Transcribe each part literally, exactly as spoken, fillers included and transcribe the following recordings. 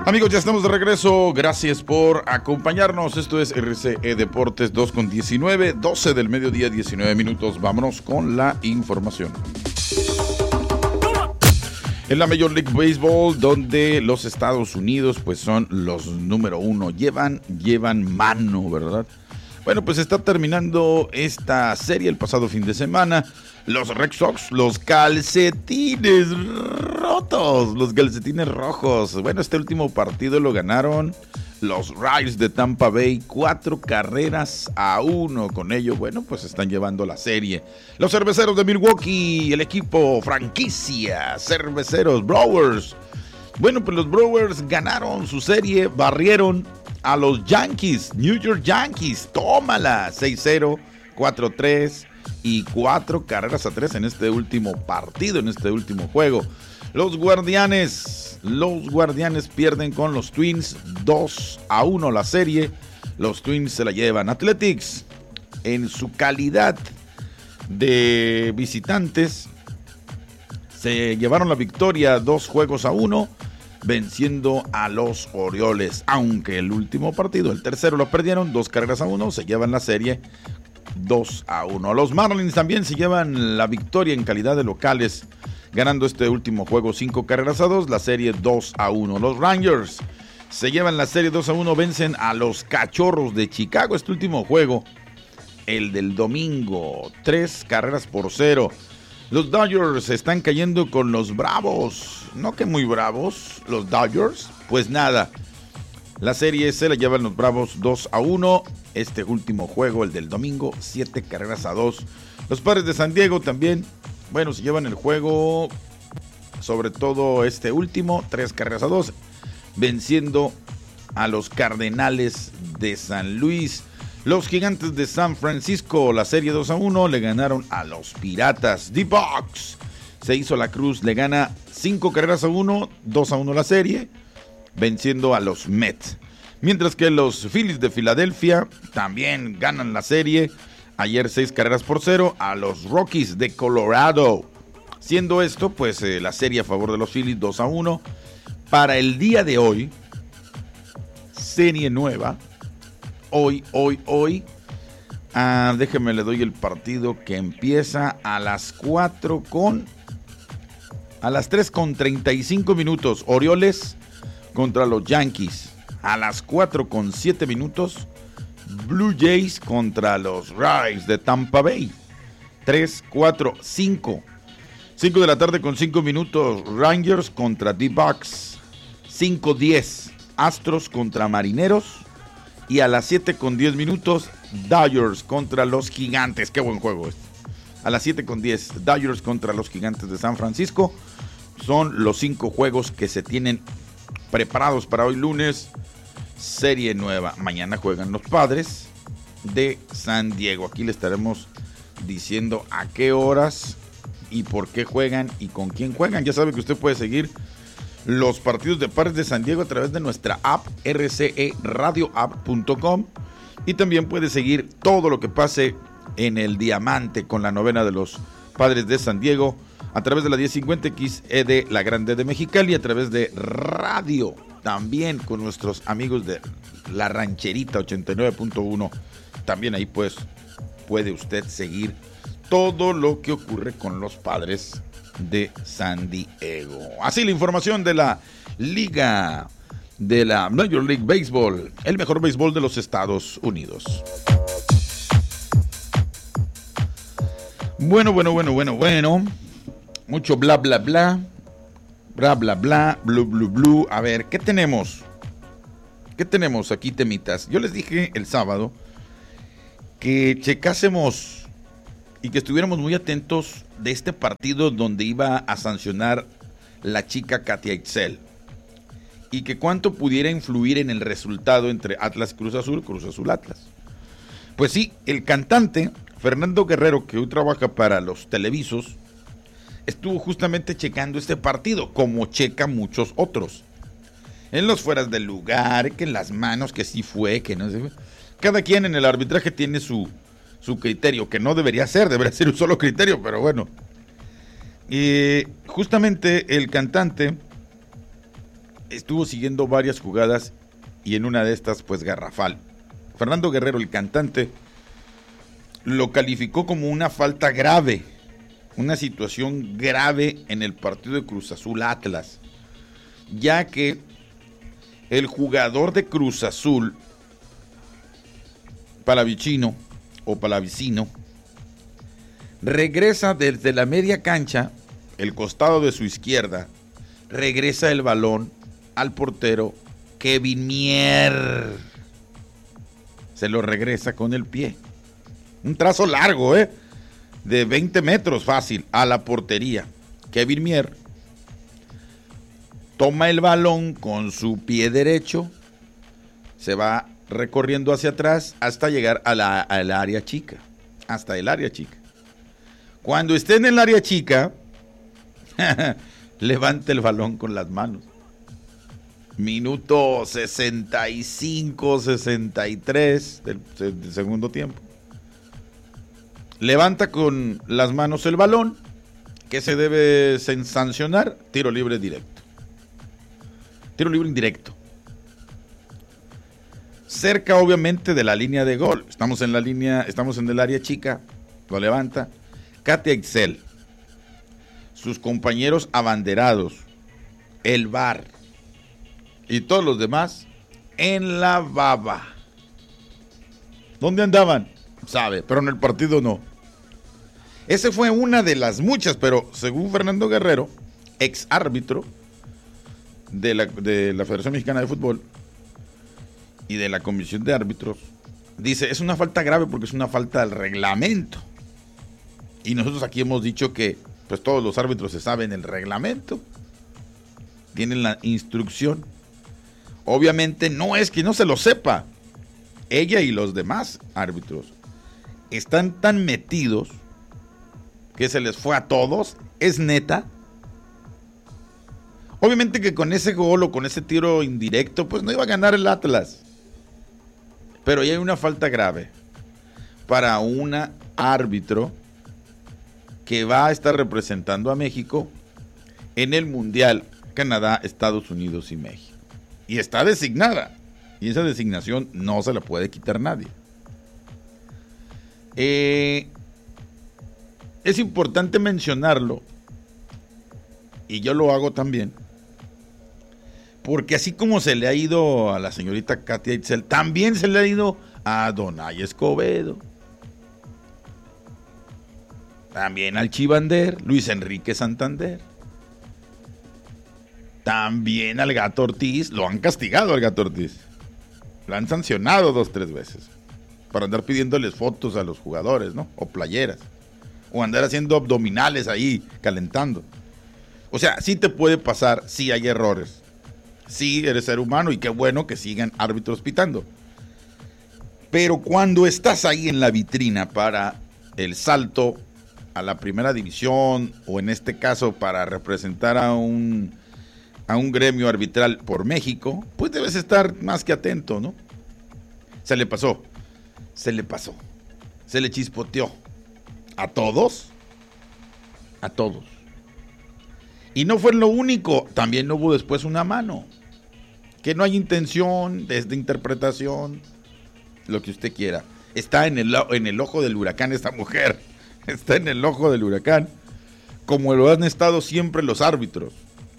Amigos, ya estamos de regreso. Gracias por acompañarnos. Esto es R C E Deportes dos con diecinueve, doce del mediodía, diecinueve minutos. Vámonos con la información. En la Major League Baseball, donde los Estados Unidos pues son los número uno, llevan, llevan mano, ¿verdad? Bueno, pues está terminando esta serie el pasado fin de semana. Los Red Sox, los calcetines rotos, los calcetines rojos. Bueno, este último partido lo ganaron los Rays de Tampa Bay, cuatro carreras a uno. Con ello, bueno, pues están llevando la serie. Los Cerveceros de Milwaukee, el equipo franquicia, Cerveceros, Brewers. Bueno, pues los Brewers ganaron su serie, barrieron a los Yankees, New York Yankees. Tómala, seis cero, cuatro tres y cuatro carreras a tres en este último partido, en este último juego. Los Guardianes, los Guardianes pierden con los Twins dos a uno la serie. Los Twins se la llevan. Athletics, en su calidad de visitantes, se llevaron la victoria dos juegos a uno, venciendo a los Orioles. Aunque el último partido, el tercero, lo perdieron, dos carreras a uno, se llevan la serie dos a uno. Los Marlins también se llevan la victoria en calidad de locales, ganando este último juego cinco carreras a dos, la serie dos a uno. Los Rangers se llevan la serie dos a uno, vencen a los Cachorros de Chicago. Este último juego, el del domingo, tres carreras por cero. Los Dodgers están cayendo con los Bravos, no que muy bravos, los Dodgers, pues nada. La serie se la llevan los Bravos dos a uno. Este último juego, el del domingo, siete carreras a dos. Los Padres de San Diego también, bueno, se llevan el juego, sobre todo este último, tres carreras a dos, venciendo a los Cardenales de San Luis. Los Gigantes de San Francisco, la serie dos a uno, le ganaron a los Piratas. D-Box se hizo la cruz, le gana cinco carreras a uno, dos a uno la serie, venciendo a los Mets. Mientras que los Phillies de Filadelfia también ganan la serie, ayer seis carreras por cero, a los Rockies de Colorado. Siendo esto, pues eh, la serie a favor de los Phillies dos a uno. Para el día de hoy, serie nueva, hoy, hoy, hoy, ah, déjeme le doy el partido que empieza a las cuatro con, a las tres con treinta y cinco minutos, Orioles contra los Yankees. A las cuatro con siete minutos, Blue Jays contra los Rays de Tampa Bay. tres, cuatro, cinco. cinco de la tarde con cinco minutos, Rangers contra D-Box. cinco diez, Astros contra Marineros. Y a las siete con diez minutos, Dodgers contra los Gigantes. Qué buen juego este. A las siete con diez, Dodgers contra los Gigantes de San Francisco. Son los cinco juegos que se tienen preparados para hoy lunes. Serie nueva. Mañana juegan los Padres de San Diego. Aquí le estaremos diciendo a qué horas y por qué juegan y con quién juegan. Ya sabe que usted puede seguir los partidos de Padres de San Diego a través de nuestra app R C E Radio App punto com, y también puede seguir todo lo que pase en el Diamante con la novena de los Padres de San Diego a través de la diez cincuenta X E D La Grande de Mexicali, a través de radio también con nuestros amigos de La Rancherita ochenta y nueve punto uno. También ahí pues puede usted seguir todo lo que ocurre con los Padres de San Diego. Así la información de la liga de la Major League Baseball, el mejor béisbol de los Estados Unidos. Bueno, bueno, bueno, bueno, bueno. Mucho bla, bla, bla. Bla, bla, bla, blu, blu, blu. A ver, ¿qué tenemos? ¿Qué tenemos aquí, temitas? Yo les dije el sábado que checásemos y que estuviéramos muy atentos de este partido donde iba a sancionar la chica Katia Itzel, y que cuánto pudiera influir en el resultado entre Atlas Cruz Azul, Cruz Azul Atlas. Pues sí, el cantante Fernando Guerrero, que hoy trabaja para los televisos, estuvo justamente checando este partido, como checa muchos otros. En los fueras del lugar, que en las manos, que sí fue, que no se fue. Cada quien en el arbitraje tiene su, su criterio, que no debería ser, debería ser un solo criterio, pero bueno. Y justamente el cantante estuvo siguiendo varias jugadas y en una de estas, pues garrafal. Fernando Guerrero, el cantante, lo calificó como una falta grave, una situación grave en el partido de Cruz Azul Atlas, ya que el jugador de Cruz Azul, Palavicino o Palavicino, regresa desde la media cancha, el costado de su izquierda, regresa el balón al portero Kevin Mier. Se lo regresa con el pie. Un trazo largo, ¿eh? De veinte metros fácil a la portería. Kevin Mier toma el balón con su pie derecho, se va recorriendo hacia atrás hasta llegar a la, al área chica. Hasta el área chica. Cuando esté en el área chica, levanta el balón con las manos. Minuto sesenta y cinco, sesenta y tres del, del segundo tiempo. Levanta con las manos el balón. ¿Qué se debe sancionar? Tiro libre directo. Tiro libre indirecto. Cerca, obviamente, de la línea de gol. Estamos en la línea, estamos en el área chica. Lo levanta. Katia Ixel. Sus compañeros abanderados. El V A R. Y todos los demás en la baba. ¿Dónde andaban? Sabe, pero en el partido no. Esa fue una de las muchas, pero según Fernando Guerrero, ex árbitro de la, de la Federación Mexicana de Fútbol y de la Comisión de Árbitros, dice, es una falta grave porque es una falta del reglamento. Y nosotros aquí hemos dicho que pues todos los árbitros se saben el reglamento, tienen la instrucción. Obviamente no es que no se lo sepa. Ella y los demás árbitros están tan metidos que se les fue a todos. Es neta. Obviamente que con ese gol o con ese tiro indirecto, pues no iba a ganar el Atlas. Pero ya hay una falta grave para una árbitro que va a estar representando a México en el Mundial Canadá, Estados Unidos y México. Y está designada. Y esa designación no se la puede quitar nadie. Eh, es importante mencionarlo. Y yo lo hago también. Porque así como se le ha ido a la señorita Katia Ixel, también se le ha ido a Donay Escobedo. También al Chivander, Luis Enrique Santander. También al Gato Ortiz, lo han castigado al Gato Ortiz. Lo han sancionado dos, tres veces. Para andar pidiéndoles fotos a los jugadores, ¿no? O playeras. O andar haciendo abdominales ahí, calentando. O sea, sí te puede pasar, sí hay errores. Sí eres ser humano y qué bueno que sigan árbitros pitando. Pero cuando estás ahí en la vitrina para el salto a la primera división, o en este caso para representar a un... a un gremio arbitral por México, pues debes estar más que atento, ¿no? Se le pasó, se le pasó, se le chispoteó. ¿A todos? A todos. Y no fue lo único, también hubo después una mano. Que no hay intención, desde interpretación, lo que usted quiera. Está en el, en el ojo del huracán esta mujer, está en el ojo del huracán, como lo han estado siempre los árbitros.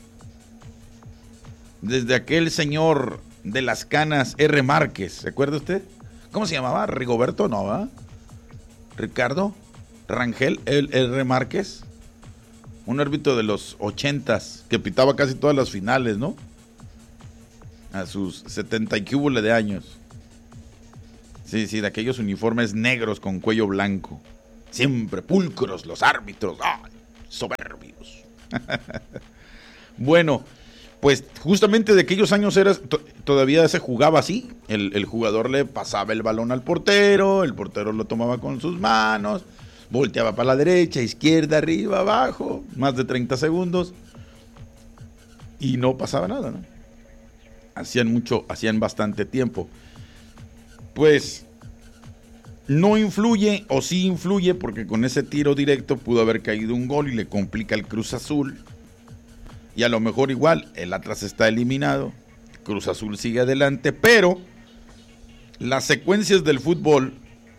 Desde aquel señor de las canas R. Márquez, ¿se acuerda usted? ¿Cómo se llamaba? Rigoberto, no, ¿verdad? Ricardo Rangel el R. Márquez, un árbitro de los ochentas que pitaba casi todas las finales, ¿no? A sus setenta y cúbole de años. Sí, sí, de aquellos uniformes negros con cuello blanco. Siempre pulcros los árbitros, ¡ay! Soberbios. Bueno, pues justamente de aquellos años era, to, todavía se jugaba así. El, el jugador le pasaba el balón al portero, el portero lo tomaba con sus manos, volteaba para la derecha, izquierda, arriba, abajo, más de treinta segundos y no pasaba nada, ¿no? Hacían mucho, hacían bastante tiempo. Pues no influye, o sí influye, porque con ese tiro directo pudo haber caído un gol y le complica al Cruz Azul. Y a lo mejor igual, el Atlas está eliminado, Cruz Azul sigue adelante, pero las secuencias del fútbol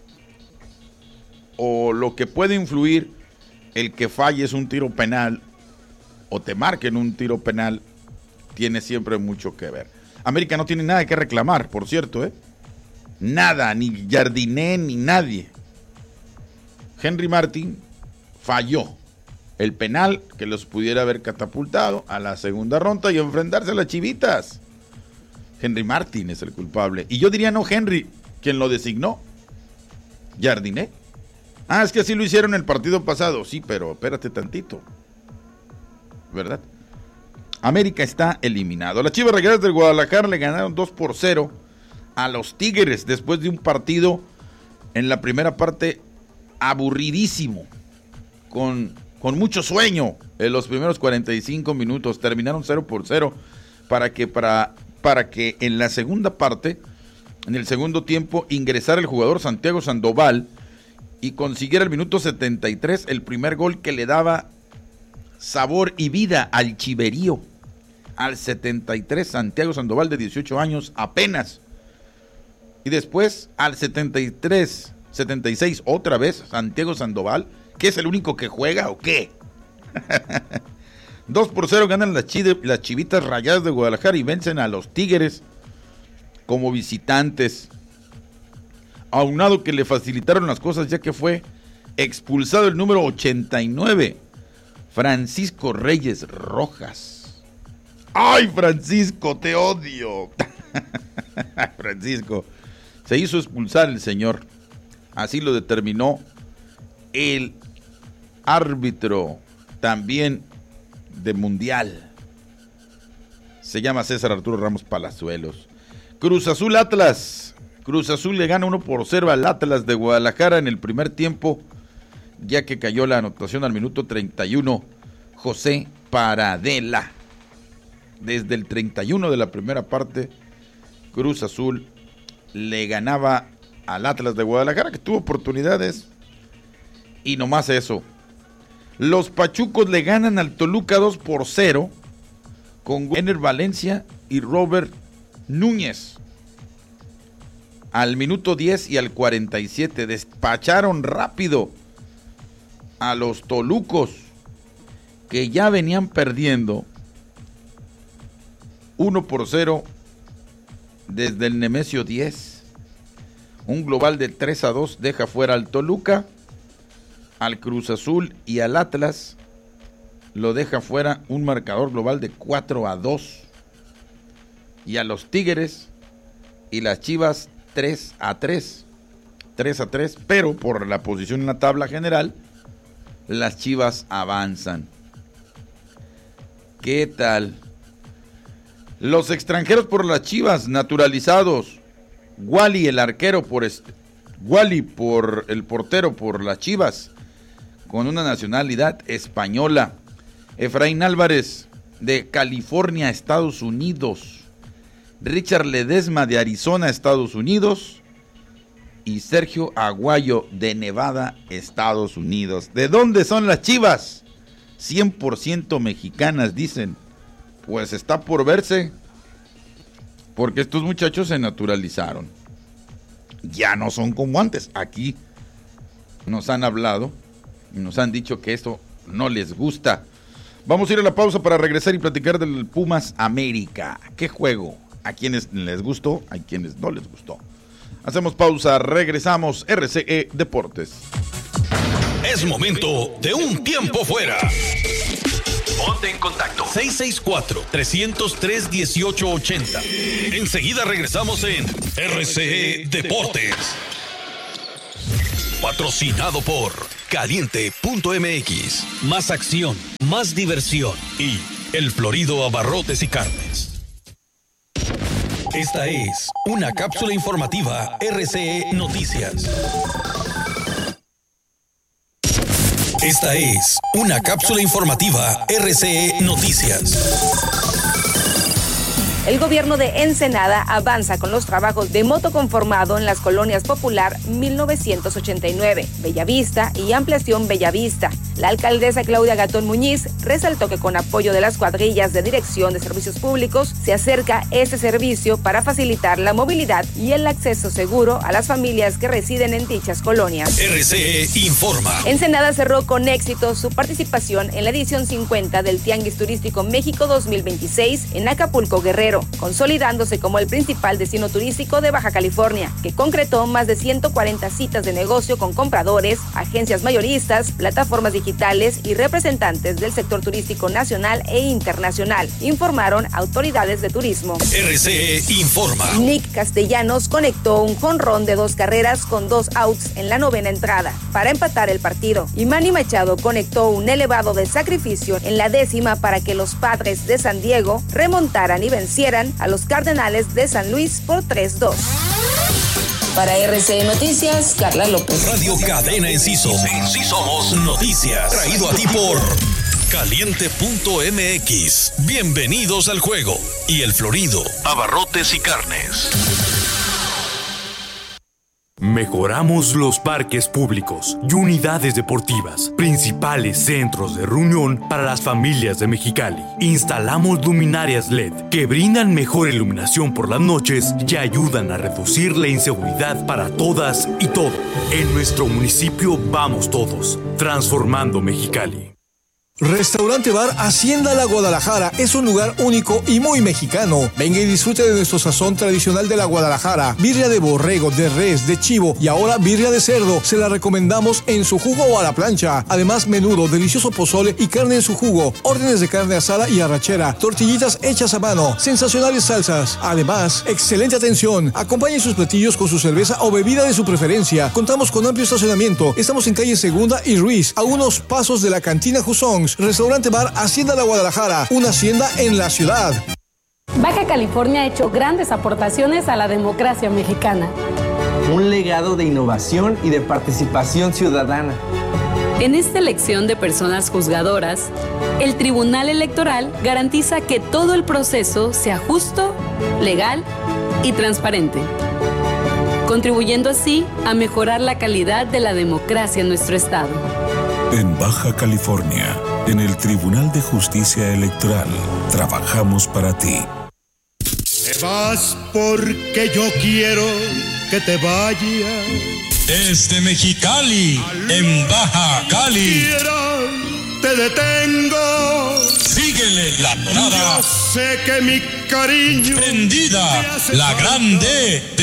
o lo que puede influir el que falles un tiro penal o te marquen un tiro penal tiene siempre mucho que ver. América no tiene nada que reclamar, por cierto, ¿eh? Nada, ni Jardiné, ni nadie. Henry Martin falló el penal que los pudiera haber catapultado a la segunda ronda y enfrentarse a las Chivitas. Henry Martin es el culpable. Y yo diría no Henry, quien lo designó. Jardiné. Ah, es que así lo hicieron el partido pasado. Sí, pero espérate tantito. ¿Verdad? América está eliminado. Las Chivas Rayadas del Guadalajara le ganaron dos por cero a los Tigres después de un partido en la primera parte aburridísimo, con, con mucho sueño en los primeros cuarenta y cinco minutos. Terminaron cero por cero para que, para, para que en la segunda parte, en el segundo tiempo, ingresara el jugador Santiago Sandoval y consiguiera el minuto setenta y tres el primer gol que le daba sabor y vida al chiverío. Al setenta y tres, Santiago Sandoval, de dieciocho años apenas. Y después al setenta y tres, setenta y seis, otra vez Santiago Sandoval, que es el único que juega o qué. dos por cero ganan las, chi- las Chivitas Rayadas de Guadalajara y vencen a los Tigres como visitantes. Aunado que le facilitaron las cosas, ya que fue expulsado el número ochenta y nueve, Francisco Reyes Rojas. ¡Ay, Francisco, te odio! Francisco, se hizo expulsar el señor. Así lo determinó el árbitro también de Mundial. Se llama César Arturo Ramos Palazuelos. Cruz Azul Atlas. Cruz Azul le gana uno por cero al Atlas de Guadalajara en el primer tiempo, ya que cayó la anotación al minuto treinta y uno, José Paradela. Desde el treinta y uno de la primera parte, Cruz Azul le ganaba al Atlas de Guadalajara, que tuvo oportunidades, y nomás eso. Los Pachucos le ganan al Toluca dos por cero, con Ener Valencia y Robert Núñez. Al minuto diez y al cuarenta y siete despacharon rápido a los tolucos, que ya venían perdiendo uno por cero desde el Nemesio diez. Un global de tres a dos deja fuera al Toluca, al Cruz Azul y al Atlas lo deja fuera un marcador global de cuatro a dos. Y a los Tigres y las Chivas tres a tres. tres a tres, pero por la posición en la tabla general, las Chivas avanzan. ¿Qué tal? Los extranjeros por las Chivas naturalizados. Wally, el arquero por este, Wally por el portero por las Chivas, con una nacionalidad española. Efraín Álvarez de California, Estados Unidos. Richard Ledesma de Arizona, Estados Unidos. Y Sergio Aguayo de Nevada, Estados Unidos. ¿De dónde son las Chivas? cien por ciento mexicanas, dicen. Pues está por verse, porque estos muchachos se naturalizaron. Ya no son como antes. Aquí nos han hablado y nos han dicho que esto no les gusta. Vamos a ir a la pausa para regresar y platicar del Pumas América. ¿Qué juego? A quienes les gustó, a quienes no les gustó. Hacemos pausa, regresamos. R C E Deportes. Es momento de un tiempo fuera. Ponte en contacto. seis seis cuatro, tres cero tres, uno ocho ocho cero. Enseguida regresamos en R C E Deportes. Patrocinado por Caliente punto M X. Más acción, más diversión y El Florido Abarrotes y Carnes. Esta es una cápsula informativa R C E Noticias. Esta es una cápsula informativa R C E Noticias. El gobierno de Ensenada avanza con los trabajos de motoconformado en las colonias Popular mil novecientos ochenta y nueve, Bellavista y Ampliación Bellavista. La alcaldesa Claudia Gatón Muñiz resaltó que con apoyo de las cuadrillas de Dirección de Servicios Públicos se acerca este servicio para facilitar la movilidad y el acceso seguro a las familias que residen en dichas colonias. R C E informa. Ensenada cerró con éxito su participación en la edición cincuenta del Tianguis Turístico México dos mil veintiséis en Acapulco, Guerrero, consolidándose como el principal destino turístico de Baja California, que concretó más de ciento cuarenta citas de negocio con compradores, agencias mayoristas, plataformas digitales y representantes del sector turístico nacional e internacional, informaron autoridades de turismo. R C E informa. Nick Castellanos conectó un jonrón de dos carreras con dos outs en la novena entrada para empatar el partido, y Manny Machado conectó un elevado de sacrificio en la décima para que los Padres de San Diego remontaran y vencieran a los Cardenales de San Luis por tres dos. Para R C E Noticias, Carla López. Radio Cadena Enciso. Sí somos noticias. Traído a ti por caliente punto m x. Bienvenidos al juego. Y El Florido, abarrotes y carnes. Mejoramos los parques públicos y unidades deportivas, principales centros de reunión para las familias de Mexicali. Instalamos luminarias L E D que brindan mejor iluminación por las noches y ayudan a reducir la inseguridad para todas y todos. En nuestro municipio vamos todos, transformando Mexicali. Restaurante Bar Hacienda La Guadalajara es un lugar único y muy mexicano. Venga y disfrute de nuestro sazón tradicional de la Guadalajara. Birria de borrego, de res, de chivo y ahora birria de cerdo. Se la recomendamos en su jugo o a la plancha. Además, menudo, delicioso pozole y carne en su jugo. Órdenes de carne asada y arrachera. Tortillitas hechas a mano. Sensacionales salsas. Además, excelente atención. Acompañe sus platillos con su cerveza o bebida de su preferencia. Contamos con amplio estacionamiento. Estamos en calle Segunda y Ruiz, a unos pasos de la cantina Jusón. Restaurante Bar Hacienda La Guadalajara, una hacienda en la ciudad. Baja California ha hecho grandes aportaciones a la democracia mexicana. Un legado de innovación y de participación ciudadana. En esta elección de personas juzgadoras, el Tribunal Electoral garantiza que todo el proceso sea justo, legal y transparente, contribuyendo así a mejorar la calidad de la democracia en nuestro estado. En Baja California, en el Tribunal de Justicia Electoral, trabajamos para ti. Te vas porque yo quiero que te vayas. Desde Mexicali, en Baja Cali. Te detengo. Síguele la nada. Yo sé que mi cariño. Prendida, la grande.